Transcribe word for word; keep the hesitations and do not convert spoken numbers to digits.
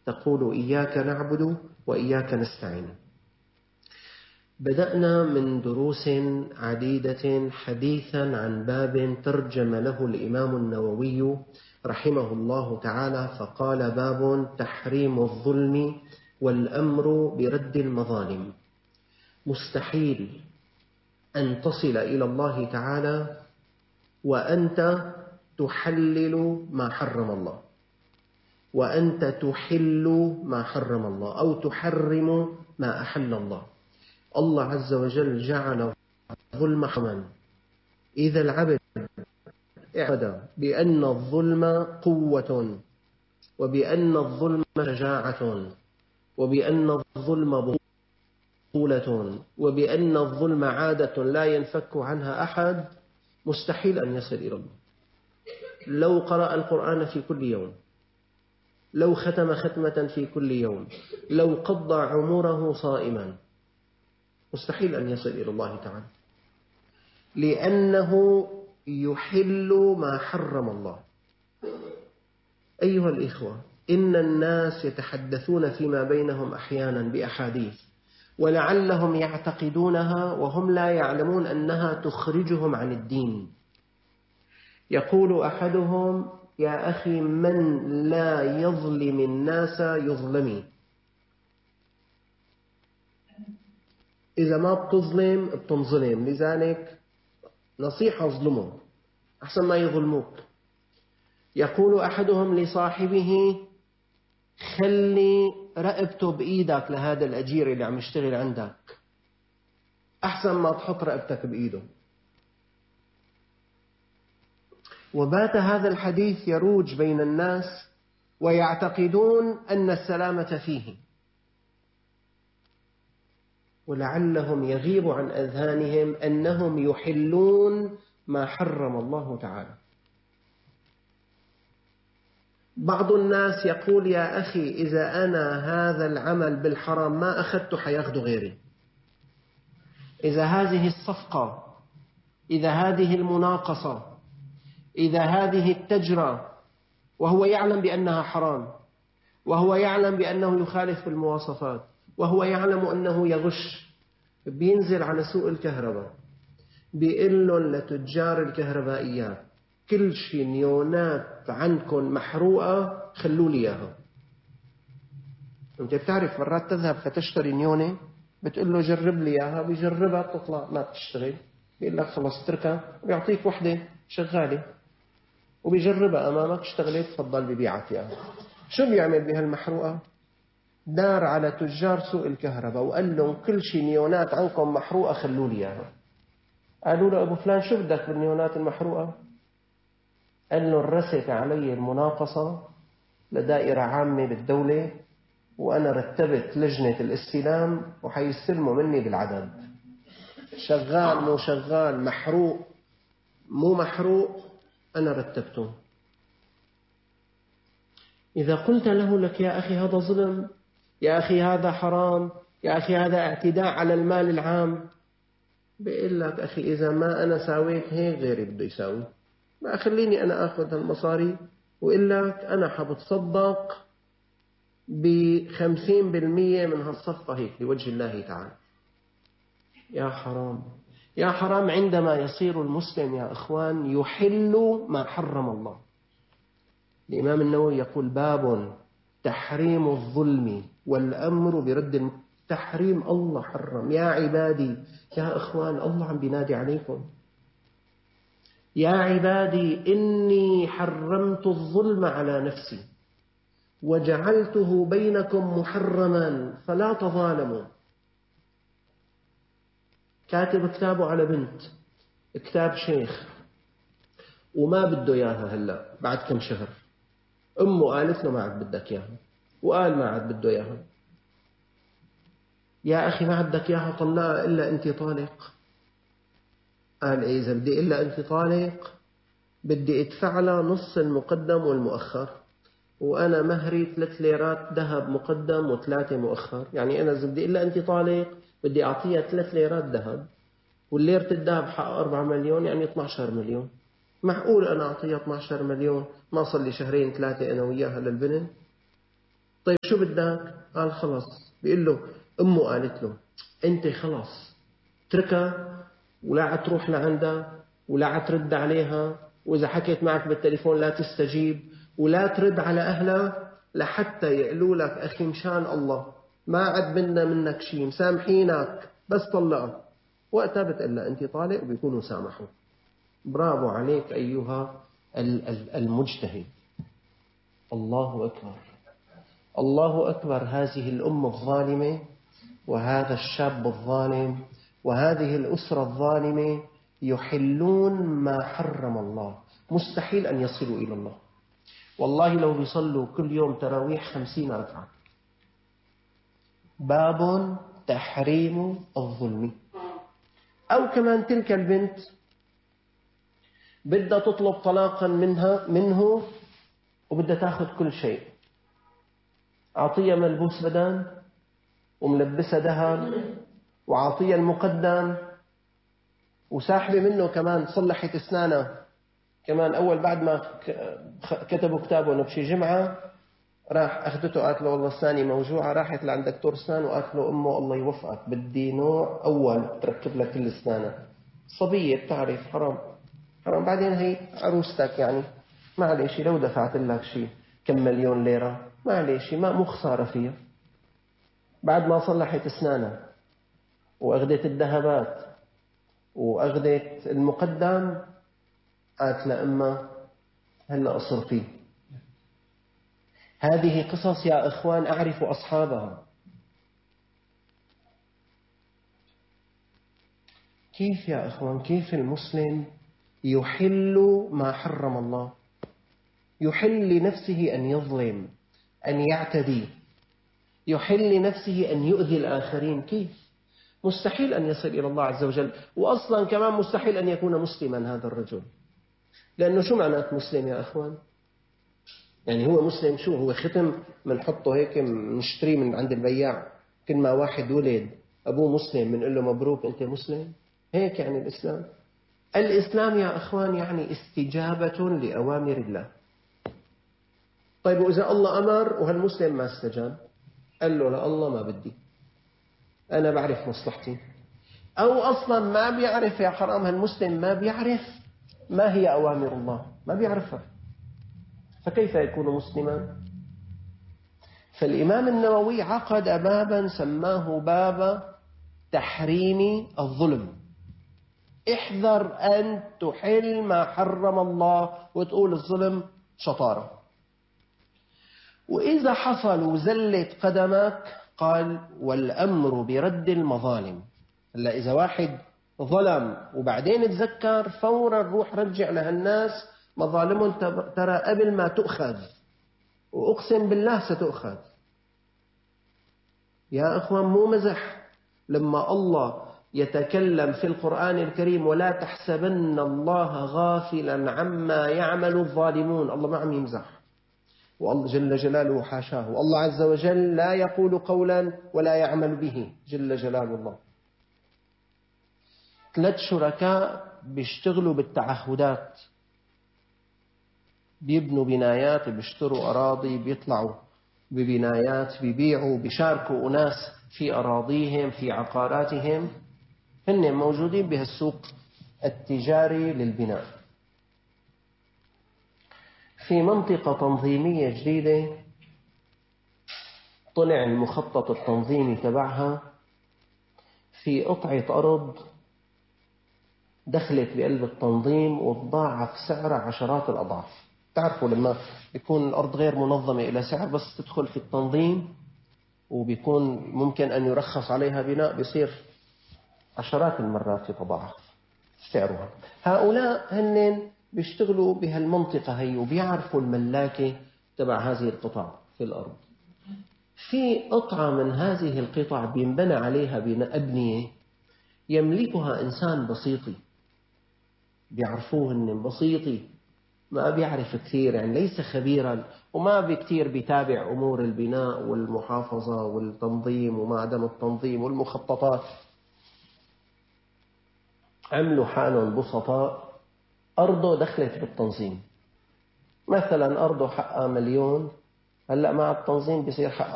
تقول إياك نعبد وإياك نستعين. بدأنا من دروس عديدة حديثا عن باب ترجم له الإمام النووي رحمه الله تعالى، فقال: باب تحريم الظلم والأمر برد المظالم. مستحيل أن تصل إلى الله تعالى وأنت تحلل ما حرم الله، وأنت تحل ما حرم الله، أو تحرم ما أحل الله. الله عز وجل جعل الظلم حراما. إذا العبد اعتقد بأن الظلم قوة، وبأن الظلم شجاعة، وبأن الظلم بطولة، وبأن الظلم عادة لا ينفك عنها أحد، مستحيل أن يصل إلى الله. لو قرأ القرآن في كل يوم، لو ختم ختمة في كل يوم، لو قضى عمره صائما، مستحيل أن يصل إلى الله تعالى، لأنه يحل ما حرم الله. أيها الإخوة، إن الناس يتحدثون فيما بينهم أحيانا بأحاديث، ولعلهم يعتقدونها وهم لا يعلمون أنها تخرجهم عن الدين. يقول أحدهم: يا أخي، من لا يظلم الناس يظلمي. إذا ما بتظلم بتنظلم، لذلك نصيحة ظلمه أحسن ما يظلموك. يقول أحدهم لصاحبه: خلي رقبته بإيدك لهذا الأجير اللي عم يشتغل عندك، أحسن ما تحط رقبتك بإيده. وبات هذا الحديث يروج بين الناس ويعتقدون أن السلامة فيه، ولعلهم يغيب عن أذهانهم أنهم يحلون ما حرم الله تعالى. بعض الناس يقول: يا أخي، إذا أنا هذا العمل بالحرام ما أخذته حياخده غيري. إذا هذه الصفقة، إذا هذه المناقصة، إذا هذه التجرة، وهو يعلم بأنها حرام، وهو يعلم بأنه يخالف المواصفات، وهو يعلم أنه يغش، بينزل على سوق الكهرباء بيقول لهم لتجار الكهربائيات: كل شيء نيونات عندكم محروقة خلوا لي إياها. أنت بتعرف مرات تذهب فتشتري نيونة، بتقول له جرب لي إياها، بيجربها تطلع ما بتشتغل، بيقول لك خلص اتركها، ويعطيك وحدة شغالة، وبيجربها أمامك، اشتغلت، تفضل ببيعك إياها. شو بيعمل بهالمحروقة؟ دار على تجار سوق الكهرباء وقال لهم: كل شيء نيونات عنكم محروقة خلوا لي إياها. قالوا له: أبو فلان، شو بدك بالنيونات المحروقة؟ قال له: رست علي المناقصة لدائرة عامة بالدولة، وأنا رتبت لجنة الاستلام وحيستلموا مني بالعدد، شغال مو شغال، محروق مو محروق، أنا رتبته. إذا قلت له: لك يا أخي هذا ظلم، يا أخي هذا حرام، يا أخي هذا اعتداء على المال العام، بيقول لك: أخي، إذا ما أنا ساويت هيك غيري بده يساوي، ما خليني أنا أخذ هالمصاري، وإلا لك أنا حبتصدق بخمسين بالمية من هالصفقة هيك لوجه الله تعالى. يا حرام، يا حرام عندما يصير المسلم يا إخوان يحل ما حرم الله. الإمام النووي يقول: باب تحريم الظلم والأمر برد الم... تحريم الله حرم. يا عبادي، يا إخوان، الله عم بينادي عليكم: يا عبادي إني حرمت الظلم على نفسي وجعلته بينكم محرما فلا تظالموا. كاتب كتابه على بنت، كتاب شيخ، وما بده إياها هلأ بعد كم شهر. أمه قالت له: ما عاد بدك إياها، وقال ما عاد بده إياها. يا أخي، ما عدك إياها، طلقها إلا أنت طالق. قال: إيه، إذا بدي إلا أنت طالق بدي أدفع لها نص المقدم والمؤخر، وأنا مهري ثلاث ليرات ذهب مقدم وثلاثة مؤخر. يعني أنا إذا بدي إلا أنت طالق بدي أعطيها ثلاث ليرات ذهب، والليرة الذهب حق أربعة مليون، يعني اثني عشر مليون. معقول أنا أعطيها اثني عشر مليون ما صار لي شهرين ثلاثة أنا وياها للبنت؟ طيب شو بدك؟ قال خلص. بيقول له أمه قالت له أنت خلص اتركها ولا تروح لعندها ولا ترد عليها، وإذا حكيت معك بالتليفون لا تستجيب ولا ترد على أهلها لحتى يقولوا لك أخي مشان الله ما عد منا منك شيء مسامحينك بس طلقها. وقتها بتقول لها أنت طالق وبيكونوا سامحوا. برافو عليك أيها المجتهد. الله أكبر، الله أكبر. هذه الأم الظالمة وهذا الشاب الظالم وهذه الأسرة الظالمة يحلون ما حرم الله. مستحيل أن يصلوا إلى الله. والله لو بيصلوا كل يوم تراويح خمسين ركعة. باب تحريم الظلم. أو كمان تلك البنت بدها تطلب طلاقا منها منه وبدها تاخذ كل شيء. أعطيها ملبوس بدن وملبسها ذهب وعاطيها المقدم وساحبة منه كمان صلحت اسنانها كمان. أول بعد ما كتبوا كتابه بشي جمعة راح أخذته قالت له والله اسناني موجوعة. راحت لعند دكتور اسنان وقالت له أمه الله يوفقك بدي نوع أول تركب لك كل اسنانك. صبية بتعرف حرام حرام. بعدين هي عروستك يعني معليش لو دفعت لك شي كم مليون ليرة معليش ما مو خسارة فيها. بعد ما صلحت اسنانها وأخذت الذهبات وأخذت المقدم قالت لأمه هلأ أصرفي. هذه قصص يا إخوان أعرف أصحابها. كيف يا إخوان كيف المسلم يحل ما حرم الله؟ يحل لنفسه أن يظلم أن يعتدي، يحل لنفسه أن يؤذي الآخرين. كيف؟ مستحيل أن يصل إلى الله عز وجل. وأصلا كمان مستحيل أن يكون مسلما هذا الرجل. لأنه شو معنات مسلم يا أخوان؟ يعني هو مسلم شو؟ هو ختم منحطه هيك نشتريه من عند البياع. كل ما واحد ولد أبوه مسلم بنقول له مبروك أنت مسلم. هيك يعني الإسلام. الإسلام يا أخوان يعني استجابة لأوامر الله. طيب وإذا الله أمر وهالمسلم ما استجاب قال له لا الله ما بدي أنا بعرف مصلحتي. أو أصلا ما بيعرف يا حرام هالمسلم ما بيعرف ما هي أوامر الله ما بيعرفها فكيف يكون مسلما؟ فالإمام النووي عقد بابا سماه باب تحريم الظلم. احذر أن تحل ما حرم الله وتقول الظلم شطارة. وإذا حصل وزلت قدمك قال والأمر برد المظالم. هلا إذا واحد ظلم وبعدين تذكر فورا روح رجع لهالناس مظالمهم ترى قبل ما تؤخذ وأقسم بالله ستؤخذ. يا أخوان مو مزح لما الله يتكلم في القرآن الكريم ولا تحسبن الله غافلا عما يعمل الظالمون. الله ما عم يمزح والله جل جلاله حاشاه. والله عز وجل لا يقول قولا ولا يعمل به جل جلال الله. ثلاث شركاء بيشتغلوا بالتعهدات بيبنوا بنايات بيشتروا أراضي بيطلعوا ببنايات بيبيعوا بيشاركوا أناس في أراضيهم في عقاراتهم. هن موجودين بهالسوق التجاري للبناء. في منطقة تنظيمية جديدة طلع المخطط التنظيمي تبعها في قطعة أرض دخلت بقلب التنظيم وتضاعف سعرها عشرات الأضعاف. تعرفوا لما يكون الأرض غير منظمة إلى سعر بس تدخل في التنظيم وبيكون ممكن أن يرخص عليها بناء بيصير عشرات المرات يتضاعف سعرها. هؤلاء هن بيشتغلوا بهالمنطقة هي وبيعرفوا الملاكة تبع هذه القطع في الأرض. في قطعة من هذه القطع بينبنى عليها أبنية يملكها إنسان بسيطي بيعرفوه هن بسيطي ما بيعرف كثير يعني ليس خبيرا وما بكثير بيتابع أمور البناء والمحافظة والتنظيم وما عدم التنظيم والمخططات. عملوا حالهم بسطاء. أرضه دخلت بالتنظيم مثلا أرضه حقها مليون هلأ مع التنظيم بصير حق